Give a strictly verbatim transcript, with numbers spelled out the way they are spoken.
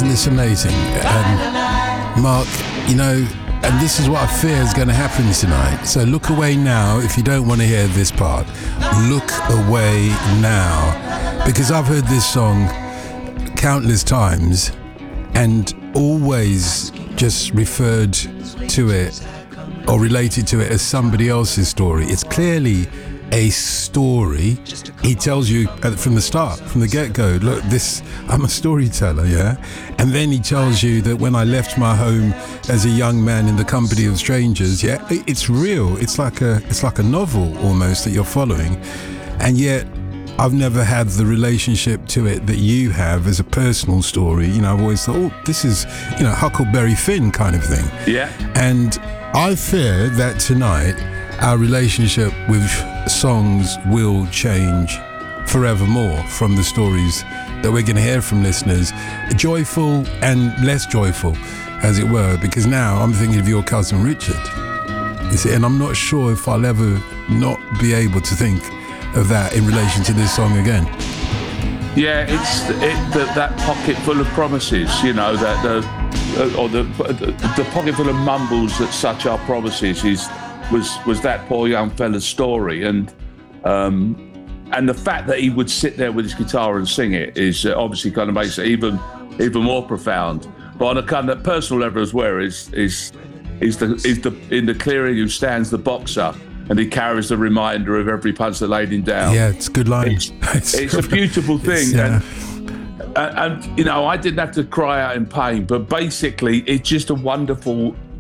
Isn't this amazing? Um, Mark, you know, and this is what I fear is going to happen tonight. So look away now if you don't want to hear this part. Look away now. Because I've heard this song countless times and always just referred to it or related to it as somebody else's story. It's clearly a story. He tells you from the start, from the get-go, look, this, I'm a storyteller, yeah? And then he tells you that when I left my home as a young man in the company of strangers, yeah, it's real. It's like a, it's like a novel almost that you're following. And yet, I've never had the relationship to it that you have as a personal story. You know, I've always thought, oh, this is, you know, Huckleberry Finn kind of thing. Yeah. And I fear that tonight, our relationship with songs will change forevermore from the stories that we're going to hear from listeners, joyful and less joyful, as it were, because now I'm thinking of your cousin Richard. You see, and I'm not sure if I'll ever not be able to think of that in relation to this song again. Yeah, it's it, the, that pocket full of promises, you know, that the or the, the the pocket full of mumbles that such are promises is was was that poor young fella's story, and um, and the fact that he would sit there with his guitar and sing it is uh, obviously kind of makes it even even more profound. But on a kind of personal level as well, is is is the is the in the clearing who stands the boxer, and he carries the reminder of every punch that laid him down. Yeah, it's a good line. It's, it's, it's a beautiful thing. Yeah. And, and, and, you know, I didn't have to cry out in pain, but basically it's just a wonderful